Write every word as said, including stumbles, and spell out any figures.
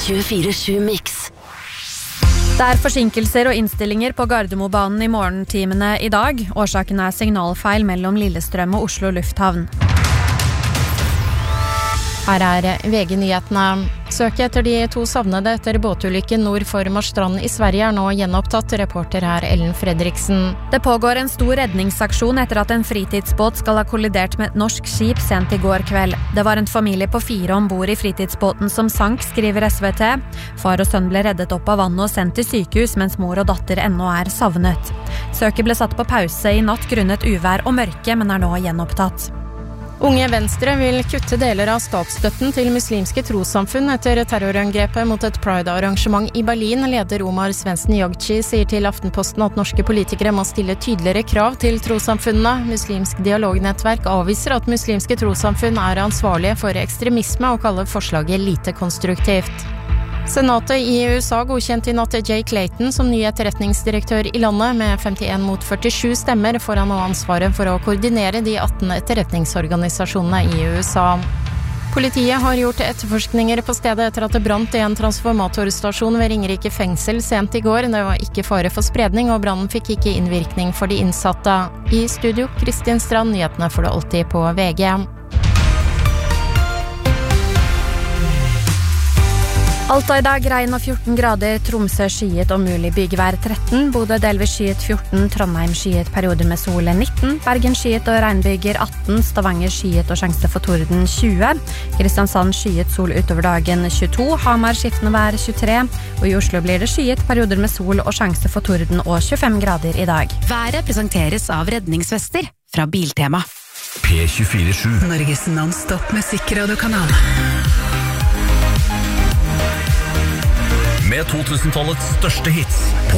tjuefire sju Mix. Det er forsinkelser og innstillinger på Gardermobanen i morgentimene i dag. Årsaken er signalfeil mellom Lillestrøm og Oslo lufthavn. Her er V G-nyhetene. Søket etter de to savnede etter båtulykken nord for Marstrand i Sverige er nå gjenopptatt. Reporter her Ellen Fredriksen. Det pågår en stor redningsaksjon etter at en fritidsbåt skal ha kollidert med et norsk skip sent i går kveld. Det var en familie på fire ombord i fritidsbåten som sank, skriver S V T. Far og sønn ble reddet opp av vannet og sendt til sykehus, mens mor og datter ennå er savnet. Søket ble satt på pause i natt grunnet uvær og mørke, men er nå gjenopptatt. Unge Venstre vil kutte deler av statsstøtten til muslimske trossamfunn etter terrorangrepet mot et Pride-arrangement i Berlin. Leder Omar Svensson Jogci sier til Aftenposten at norske politikere må stille tydeligere krav til trossamfunnene. Muslimsk dialognettverk avviser at muslimske trossamfunn er ansvarlige for ekstremisme og kaller forslaget lite konstruktivt. Senatet i U S A godkjente i natt Jay Clayton som ny etterretningsdirektør i landet. Med femtien mot førtisju stemmer får han nå ansvaret for å koordinere de atten etterretningsorganisasjonene i U S A. Politiet har gjort etterforskninger på stedet etter at det brant i en transformatorstasjon ved Ringerike fengsel sent i går. Det var ikke fare for spredning, og brannen fikk ikke innvirkning for de innsatte. I studio, Kristin Strand, nyhetene får du alltid på V G. Alta i dag, regn og fjorten grader, Tromsø skyet og mulig byggevær tretten, Bodø delvis skyet fjorten, Trondheim skyet perioder med sol nitten, Bergen skyet og regnbyger atten, Stavanger skyet og sjanse for torden tjue, Kristiansand skyet sol utover dagen tjueto, Hamar skiftende vær tjuetre, og i Oslo blir det skyet perioder med sol og sjanse for torden og tjuefem grader i dag. Været presenteres av redningsvester fra Biltema. P tjuefire sju Norges non-stop musikkradiokanal. med to tusen-tallets største hits på